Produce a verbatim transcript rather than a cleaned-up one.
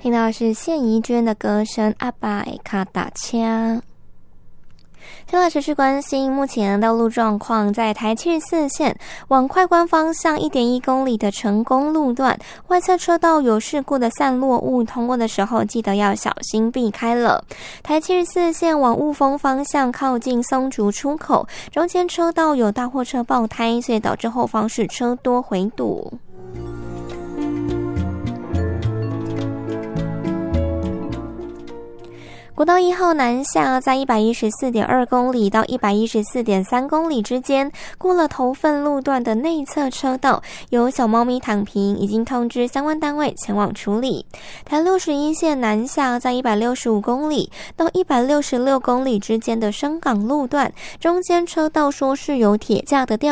听到的是谢宜娟的歌声《阿爸的卡达车》。现在持续关心目前道路状况，在台七十四线往快关方向 一点一公里的成功路段，外侧车道有事故的散落物，通过的时候记得要小心避开了。台七十四线往雾峰方向靠近松竹出口，中间车道有大货车爆胎，所以导致后方是车多回堵。国道一号南下，在 一百一十四点二公里到 一百一十四点三公里之间，过了头份路段的内侧车道有小猫咪躺平，已经通知相关单位前往处理。台六十一线南下，在一百六十五公里到一百六十六公里之间的深港路段，中间车道说是有铁架的吊